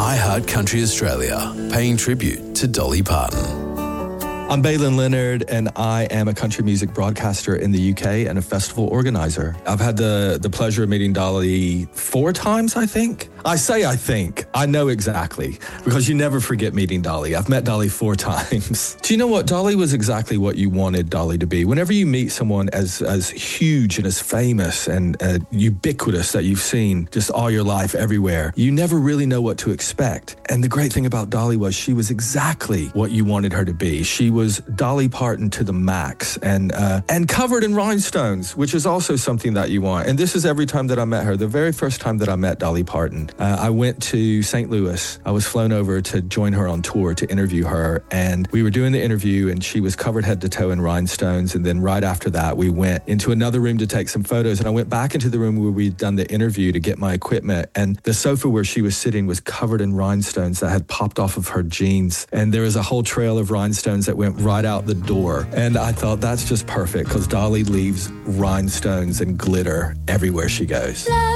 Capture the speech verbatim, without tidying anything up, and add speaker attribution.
Speaker 1: iHeart Country Australia, paying tribute to Dolly Parton.
Speaker 2: I'm Balin Leonard, and I am a country music broadcaster in the U K and a festival organizer. I've had the, the pleasure of meeting Dolly four times, I think. I say I think. I know exactly, because you never forget meeting Dolly. I've met Dolly four times. Do you know what? Dolly was exactly what you wanted Dolly to be. Whenever you meet someone as, as huge and as famous and uh, ubiquitous that you've seen just all your life everywhere, you never really know what to expect. And the great thing about Dolly was she was exactly what you wanted her to be. She was Dolly Parton to the max, and uh, and covered in rhinestones, which is also something that you want. And this is every time that I met her. The very first time that I met Dolly Parton, uh, I went to Saint Louis. I was flown over to join her on tour to interview her, and we were doing the interview, and she was covered head to toe in rhinestones. And then right after that, we went into another room to take some photos, and I went back into the room where we'd done the interview to get my equipment, and the sofa where she was sitting was covered in rhinestones that had popped off of her jeans, and there was a whole trail of rhinestones that went right out the door. And I thought, that's just perfect, because Dolly leaves rhinestones and glitter everywhere she goes.